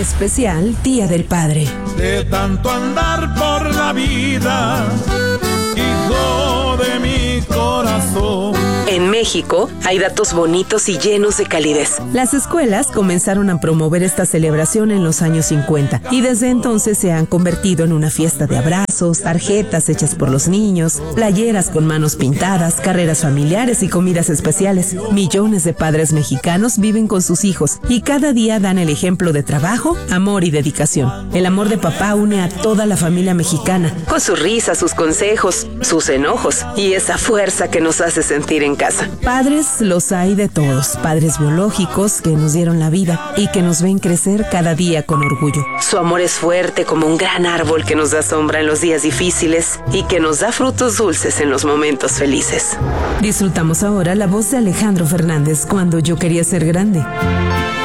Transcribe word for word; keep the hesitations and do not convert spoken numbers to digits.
Especial Día del Padre. De tanto andar por la vida, hijo de mi corazón. En México hay datos bonitos y llenos de calidez. Las escuelas comenzaron a promover esta celebración en los años cincuenta y desde entonces se han convertido en una fiesta de abrazos, tarjetas hechas por los niños, playeras con manos pintadas, carreras familiares y comidas especiales. Millones de padres mexicanos viven con sus hijos y cada día dan el ejemplo de trabajo, amor y dedicación. El amor de papá une a toda la familia mexicana, con sus risas, sus consejos, sus enojos y esa fuerza que nos hace sentir en casa. Padres los hay de todos, padres biológicos que nos dieron la vida y que nos ven crecer cada día con orgullo. Su amor es fuerte como un gran árbol que nos da sombra en los días difíciles y que nos da frutos dulces en los momentos felices. Disfrutamos ahora la voz de Alejandro Fernández, Cuando yo quería ser grande.